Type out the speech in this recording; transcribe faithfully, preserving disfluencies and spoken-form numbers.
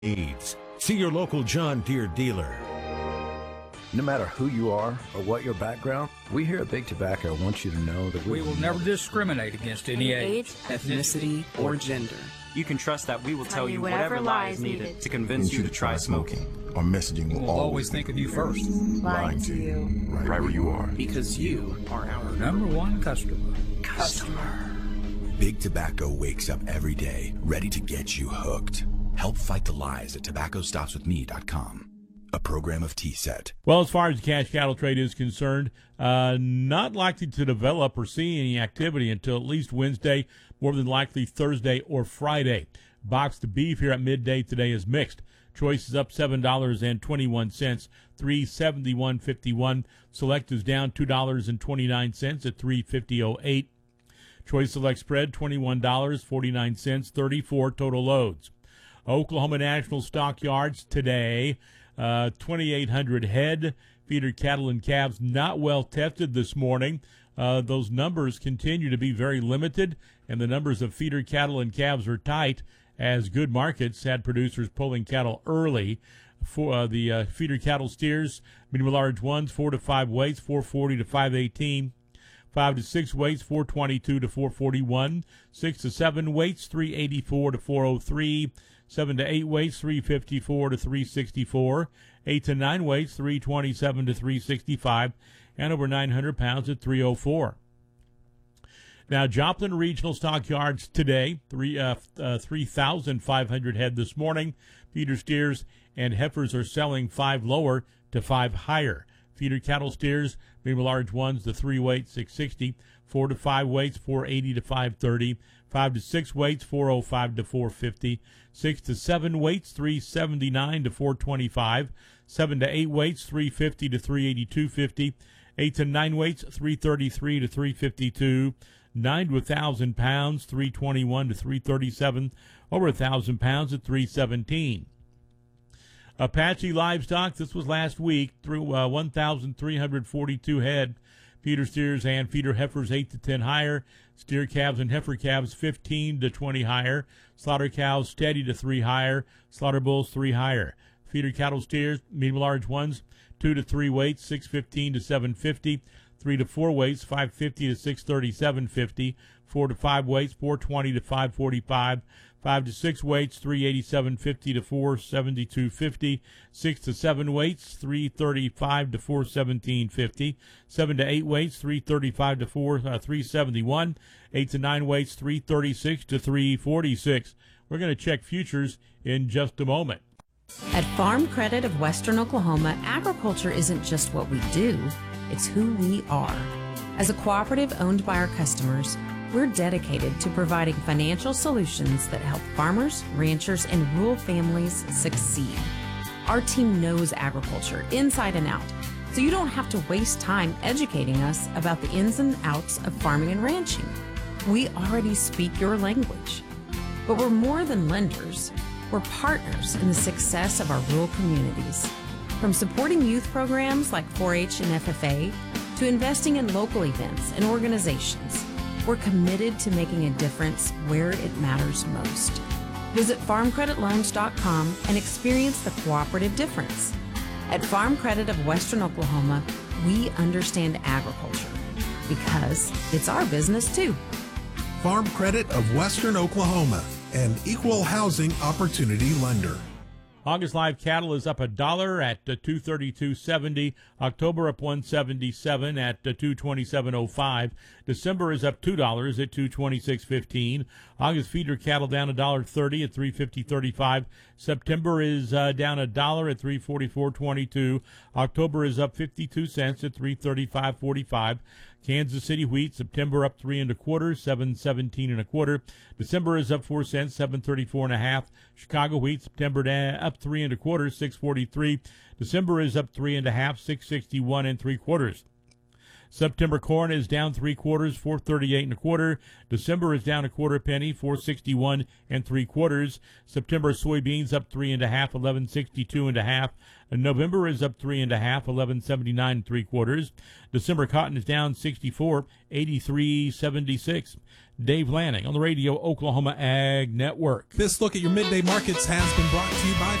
needs. See your local John Deere dealer. No matter who you are or what your background, we here at Big Tobacco want you to know that we, we will never discriminate against any age, ethnicity, or gender. You can trust that we will tell you whatever lies needed to convince you to try smoking. Our messaging will we'll always think of you first. Lying to you, right, right where you are. Because you are our number one customer. Customer. Big Tobacco wakes up every day ready to get you hooked. Help fight the lies at tobacco stops with me dot com. A program of T-Set. Well, as far as the cash cattle trade is concerned, uh, not likely to develop or see any activity until at least Wednesday, more than likely Thursday or Friday. Boxed beef here at midday today is mixed. Choice is up seven dollars and twenty-one cents, three seventy-one fifty-one. Select is down two dollars and twenty-nine cents at three fifty oh eight. Choice Select spread twenty-one dollars and forty-nine cents, thirty-four total loads. Oklahoma National Stockyards today. Uh, twenty-eight hundred head, feeder cattle and calves not well tested this morning. Uh, those numbers continue to be very limited, and the numbers of feeder cattle and calves are tight as good markets had producers pulling cattle early. For uh, the uh, feeder cattle steers, medium large ones, four to five weights, four forty to five eighteen. Five to six weights, four twenty-two to four forty-one. Six to seven weights, three eighty-four to four oh three. Seven to eight weights, three fifty-four to three sixty-four. Eight to nine weights, three twenty-seven to three sixty-five. And over nine hundred pounds at three oh four. Now, Joplin Regional Stockyards today, three uh, uh, three thousand five hundred head this morning. Feeder steers and heifers are selling five lower to five higher. Feeder cattle steers, medium large ones, the three weights, six sixty. Four to five weights, four eighty to five thirty. Five to six weights, four oh five to four fifty. Six to seven weights, three seventy-nine to four twenty-five. Seven to eight weights, three fifty to three eighty-two fifty. Eight to nine weights, three thirty-three to three fifty-two. Nine to a thousand pounds, three twenty-one to three thirty-seven. Over a thousand pounds at three seventeen. Apache livestock, this was last week, through uh, one thousand three hundred forty-two head. Feeder steers and feeder heifers eight to ten higher. Steer calves and heifer calves fifteen to twenty higher. Slaughter cows steady to three higher. Slaughter bulls three higher. Feeder cattle steers, medium large ones, two to three weights, six fifteen to seven fifty. Three to four weights, five fifty to six thirty-seven fifty. Four to five weights, four twenty to five forty-five. Five to six weights, three eighty-seven fifty to four seventy-two fifty. Six to seven weights, three thirty-five to four seventeen fifty. Seven to eight weights, three thirty-five to four uh, three seventy-one. Eight to nine weights, three thirty-six to three forty-six. We're going to check futures in just a moment. At Farm Credit of Western Oklahoma, agriculture isn't just what we do, it's who we are. As a cooperative owned by our customers, we're dedicated to providing financial solutions that help farmers, ranchers, and rural families succeed. Our team knows agriculture inside and out, so you don't have to waste time educating us about the ins and outs of farming and ranching. We already speak your language. But we're more than lenders. We're partners in the success of our rural communities. From supporting youth programs like four H and F F A to investing in local events and organizations, we're committed to making a difference where it matters most. Visit farm credit loans dot com and experience the cooperative difference. At Farm Credit of Western Oklahoma, we understand agriculture because it's our business too. Farm Credit of Western Oklahoma, an equal housing opportunity lender. August live cattle is up a dollar at uh, two thirty-two seventy. October up one seventy-seven at uh, two twenty-seven oh five. December is up two dollars at two twenty-six fifteen. August feeder cattle down a dollar thirty at three fifty thirty-five. September is uh, down a dollar at three forty-four twenty-two. October is up fifty-two cents at three thirty-five forty-five. Kansas City wheat, September up three and a quarter, seven seventeen and a quarter. December is up four cents, seven thirty-four and a half. Chicago wheat, September da- up three and a quarter, six forty-three. December is up three and a half, six sixty-one and three quarters. September corn is down three quarters, four thirty-eight and a quarter. December is down a quarter penny, four sixty-one and three quarters. September soybeans up three and a half, eleven sixty-two and a half. And November is up three and a half, eleven seventy-nine and three quarters. December cotton is down sixty-four, eighty-three seventy-six. Dave Lanning on the Radio Oklahoma Ag Network. This look at your midday markets has been brought to you by